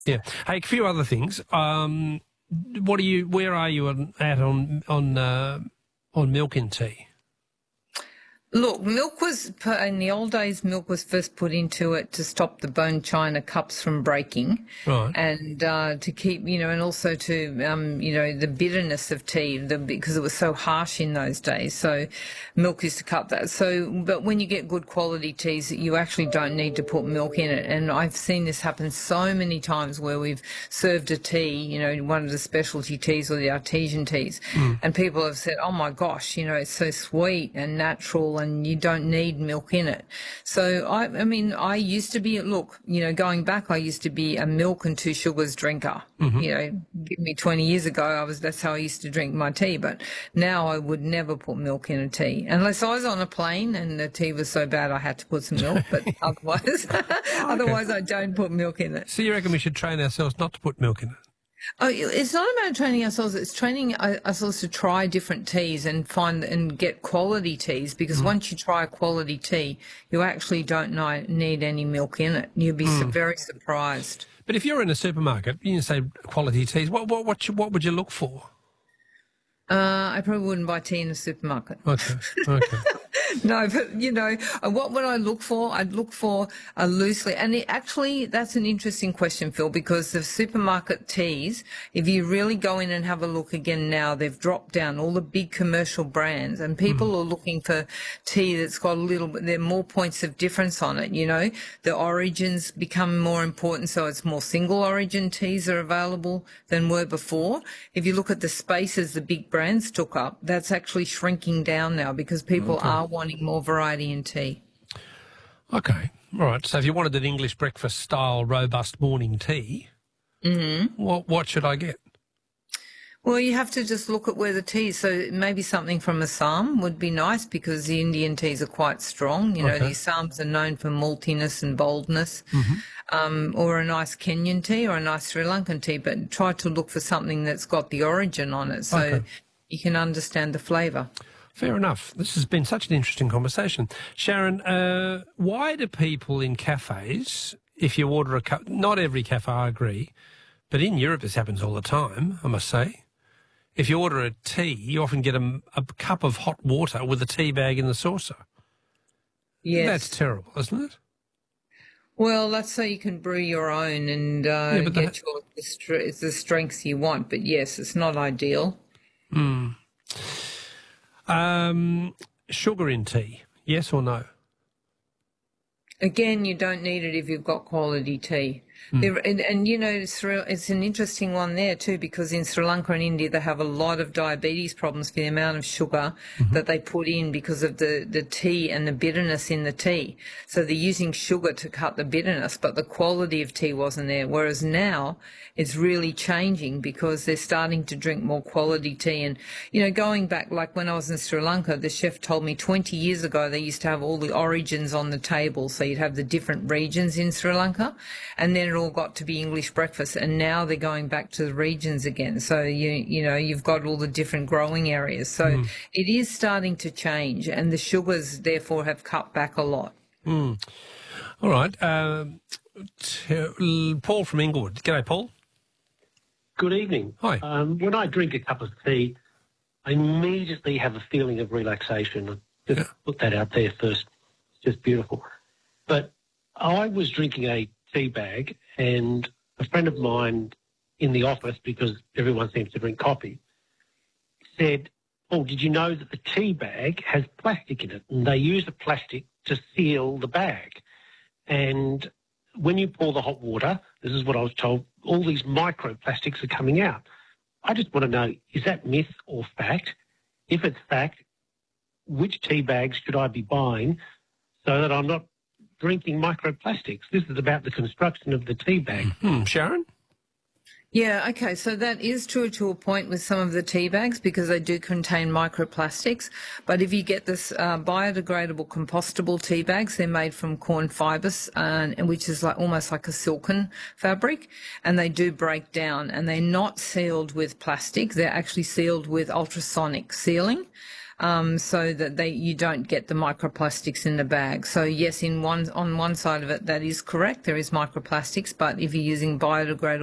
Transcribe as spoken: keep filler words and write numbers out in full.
Yeah. Hey, a few other things. Um, what are you? Where are you on, at on on uh, on milk in tea? Look, milk was, put- in the old days, milk was first put into it to stop the bone china cups from breaking Right. and uh, to keep, you know, and also to, um, you know, the bitterness of tea the, because it was so harsh in those days. So milk used to cut that. So, but when you get good quality teas, you actually don't need to put milk in it. And I've seen this happen so many times where we've served a tea, you know, one of the specialty teas or the artesian teas, Mm. and people have said, oh my gosh, you know, it's so sweet and natural and you don't need milk in it. So, I, I mean, I used to be, look, you know, going back, I used to be a milk and two sugars drinker. Mm-hmm. You know, give me twenty years ago, I was, that's how I used to drink my tea. But now I would never put milk in a tea unless I was on a plane and the tea was so bad I had to put some milk. But otherwise, otherwise I don't put milk in it. So you reckon we should train ourselves not to put milk in it? Oh, it's not about training ourselves. It's training ourselves to try different teas and find and get quality teas. Because mm. once you try a quality tea, you actually don't know, need any milk in it. You'll be mm. very surprised. But if you're in a supermarket, you say quality teas. What what what, you, what would you look for? Uh, I probably wouldn't buy tea in a supermarket. Okay. Okay. No, but, you know, what would I look for? I'd look for a loosely, and it, actually that's an interesting question, Phil, because the supermarket teas, if you really go in and have a look again now, they've dropped down all the big commercial brands and people mm. are looking for tea that's got a little bit, there are more points of difference on it, you know. The origins become more important, so it's more single origin teas are available than were before. If you look at the spaces the big brands took up, that's actually shrinking down now because people okay. are wanting more variety in tea. Okay, all right. So if you wanted an English breakfast style robust morning tea, mm-hmm. what what should I get? Well, you have to just look at where the tea is. So maybe something from Assam would be nice because the Indian teas are quite strong. You know, okay. the Assams are known for maltiness and boldness. Mm-hmm. Um, or a nice Kenyan tea or a nice Sri Lankan tea, but try to look for something that's got the origin on it so okay. you can understand the flavour. Fair enough. This has been such an interesting conversation. Sharon, uh, why do people in cafes, if you order a cup, not every cafe, I agree, but in Europe this happens all the time, I must say. If you order a tea, you often get a, a cup of hot water with a tea bag in the saucer. Yes. That's terrible, isn't it? Well, that's so you can brew your own and uh, yeah, get that... your, the, str- the strengths you want. But yes, it's not ideal. Mm. Um, sugar in tea, yes or no? Again, you don't need it if you've got quality tea. Mm. There, and, and, you know, it's, it's an interesting one there too because in Sri Lanka and India they have a lot of diabetes problems for the amount of sugar mm-hmm. that they put in because of the, the tea and the bitterness in the tea. So they're using sugar to cut the bitterness, but the quality of tea wasn't there. Whereas now it's really changing because they're starting to drink more quality tea. And, you know, going back, like when I was in Sri Lanka, the chef told me twenty years ago they used to have all the origins on the table. So you'd have the different regions in Sri Lanka and then it all got to be English breakfast, and now they're going back to the regions again. So you you know you've got all the different growing areas. So mm. it is starting to change, and the sugars therefore have cut back a lot. Mm. All right, um, t- Paul from Inglewood. G'day, Paul. Good evening. Hi. Um, when I drink a cup of tea, I immediately have a feeling of relaxation. Just yeah. put that out there first. It's just beautiful. But I was drinking a tea bag, and a friend of mine in the office, because everyone seems to drink coffee, said, oh, did you know that the tea bag has plastic in it? And they use the plastic to seal the bag. And when you pour the hot water, this is what I was told, all these microplastics are coming out. I just want to know, is that myth or fact? If it's fact, which tea bags should I be buying so that I'm not drinking microplastics? This is about the construction of the tea bag. Mm-hmm. Sharon? Yeah, okay, so that is true to a point with some of the tea bags because they do contain microplastics. But if you get this uh, biodegradable compostable tea bags, they're made from corn fibres, uh, which is like almost like a silken fabric, and they do break down, and they're not sealed with plastic. They're actually sealed with ultrasonic sealing. um, so that they you don't get the microplastics in the bag. So yes, in one on one side of it, that is correct. There is microplastics, but if you're using biodegradable